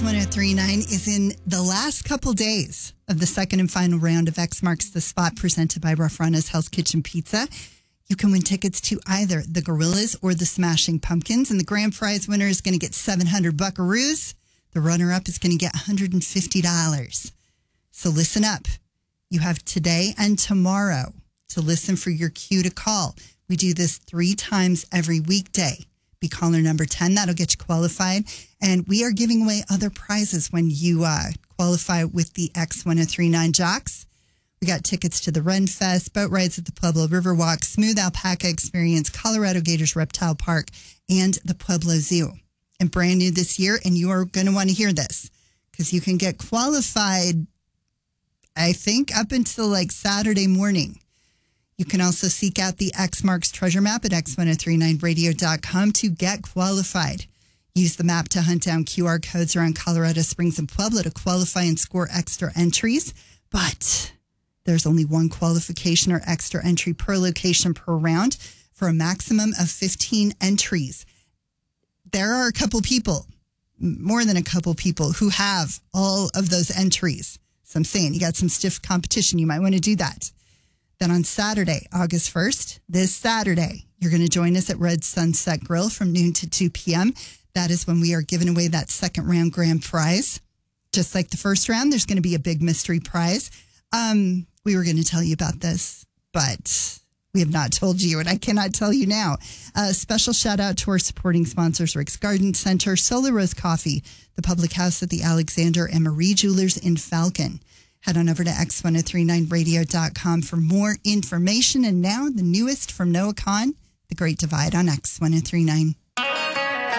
1039 is in the last couple days of the second and final round of X Marks the Spot presented by Rough Runner's Hell's Kitchen Pizza. You can win tickets to either the Gorillas or the Smashing Pumpkins, and the grand prize winner is going to get 700 buckaroos. The runner-up is going to get $150. So listen up. You have today and tomorrow to listen for your cue to call. We do this 3 times every weekday. Be caller number 10. That'll get you qualified. And we are giving away other prizes when you qualify with the X1039 Jocks. We got tickets to the Ren Fest, boat rides at the Pueblo Riverwalk, Smooth Alpaca Experience, Colorado Gators Reptile Park, and the Pueblo Zoo. And brand new this year, and you are going to want to hear this because you can get qualified, I think, up until like Saturday morning. You can also seek out the X Marks treasure map at x1039radio.com to get qualified. Use the map to hunt down QR codes around Colorado Springs and Pueblo to qualify and score extra entries. But there's only one qualification or extra entry per location per round for a maximum of 15 entries. There are a couple people, more than a couple people, who have all of those entries. So I'm saying you got some stiff competition. You might want to do that. Then on Saturday, August 1st, this Saturday, you're going to join us at Red Sunset Grill from noon to 2 p.m. That is when we are giving away that second round grand prize. Just like the first round, there's going to be a big mystery prize. We were going to tell you about this, but we have not told you, and I cannot tell you now. A special shout out to our supporting sponsors, Rick's Garden Center, Solar Rose Coffee, the Public House at the Alexander, and Marie Jewelers in Falcon. Head on over to x1039radio.com for more information. And now the newest from Noah Kahn, The Great Divide on X1039.